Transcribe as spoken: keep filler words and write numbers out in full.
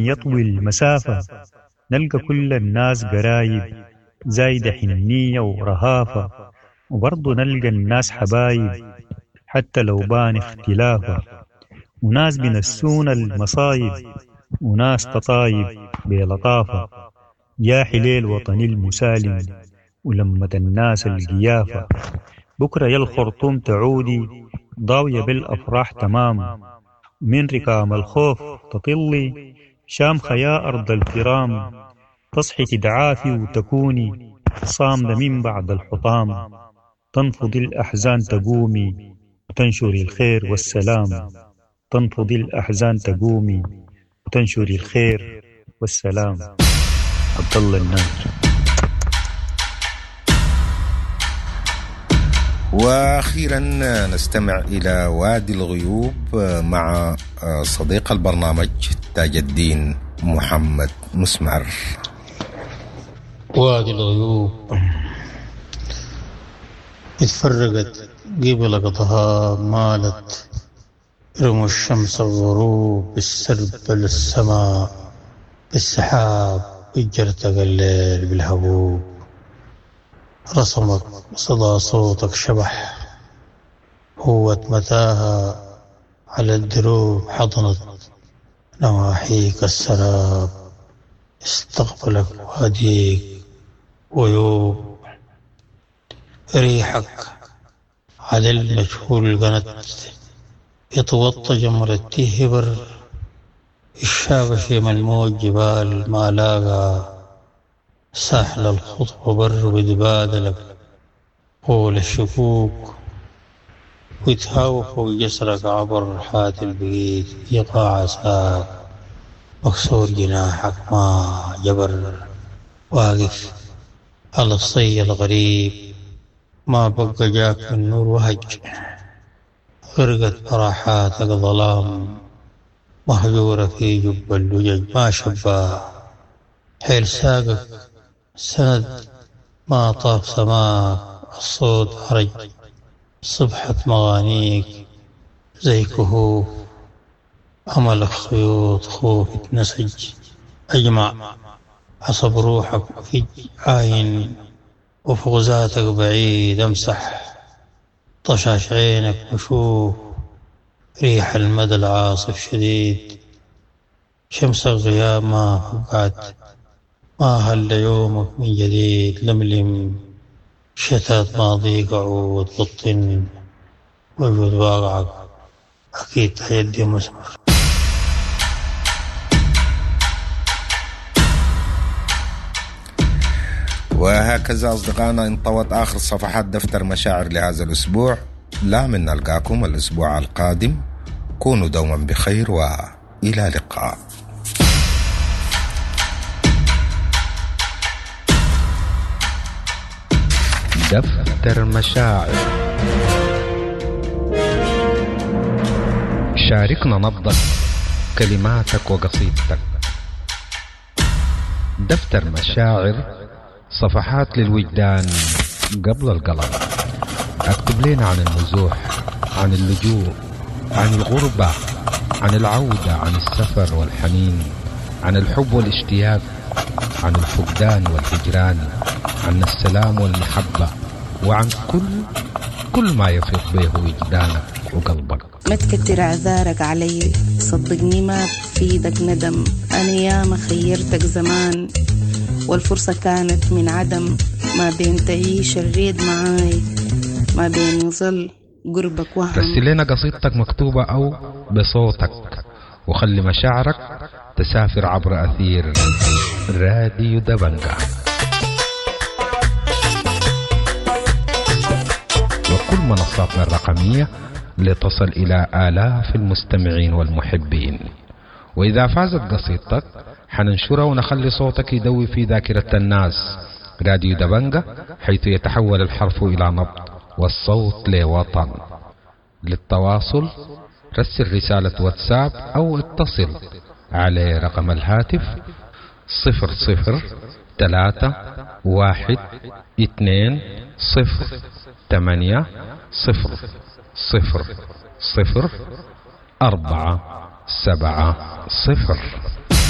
الزمن يطوي المسافة نلقى كل الناس قرايب زايدة حنية ورهافة، وبرضو نلقى الناس حبايب حتى لو بان اختلافة، وناس بنسون المصايب وناس تطايب بلطافة. يا حليل وطني المسالم ولمة الناس القيافة، بكرة يا الخرطوم تعودي ضاوية بالأفراح تمام، من ركام الخوف تطلي شامخة يا أرض الكرام، تصحي تدعافي وتكوني صامدة من بعد الحطام، تنفضي الأحزان تقومي وتنشري الخير والسلام، تنفضي الأحزان تقومي وتنشري الخير والسلام. عبد الله الناجي. وأخيرا نستمع إلى وادي الغيوب مع صديق البرنامج تاج الدين محمد مسمار. وادي الغيوب اتفرقت قبل قطها مالت، رموا الشمس الغروب بالسرب للسماء، بالسحاب وجرتك الليل بالهبوب، رسمك صدى صوتك شبح، هوة متاهة على الدروب حضنت نواحيك السراب، استقبلك واديك ويوب، ريحك على المجهول قنت، يتوطى جمرة تهبر الشابشي من الموج جبال ما لاقى، ساحل الخطوة بر بدبادلك قول الشكوك، ويتهاوى فوق جسرك عبر حات البيت يقع عساك، مكسور جناحك ما جبر، واقف على الصي الغريب ما بقى جاك من نور وهج، غرقت براحاتك ظلام مهجورة في جب اللجج ما شبا، حيل ساقك سند ما طاف سماك، الصوت عرج صبحة مغانيك زي كهوف، عملك خيوط خوف نسج أجمع، عصب روحك في عاين وفوق ذاتك بعيد، امسح طشاش عينك وشوف ريح المدى العاصف شديد، شمس الغياب ما فقعت، ما هل يومك من جديد، لملم شتات ماضيك عود بطن وجود واقعك أكيد حيدي مسمر. وهكذا أصدقائنا انطوت آخر صفحات دفتر مشاعر لهذا الأسبوع، لا من نلقاكم الأسبوع القادم، كونوا دوما بخير وإلى اللقاء. دفتر مشاعر، شاركنا نبضك كلماتك وقصيدتك. دفتر مشاعر، صفحات للوجدان قبل القلم. اكتب لنا عن النزوح، عن اللجوء، عن الغربة، عن العودة، عن السفر والحنين، عن الحب والاشتياق، عن الفقدان والهجران، عن السلام والمحبة، وعن كل كل ما يفيض به وجدانك وقلبك. ما تكتر اعذارك علي، صدقني ما بفيدك ندم، انا ياما خيرتك زمان والفرصة كانت من عدم، ما بين تعيش الريد معاي ما بين يظل قربك وهم. رسل لنا قصيدتك مكتوبة أو بصوتك، وخلي مشاعرك تسافر عبر أثير راديو دبنجة وكل منصاتنا الرقمية لتصل إلى آلاف المستمعين والمحبين. وإذا فازت قصيدتك حننشرها ونخلي صوتك يدوي في ذاكرة الناس. راديو دبنجة، حيث يتحول الحرف إلى نبض والصوت لوطن. للتواصل رسل رسالة واتساب أو اتصل على رقم الهاتف صفر صفر ثلاثة واحد اثنين صفر ثمانية صفر صفر صفر أربعة سبعة صفر.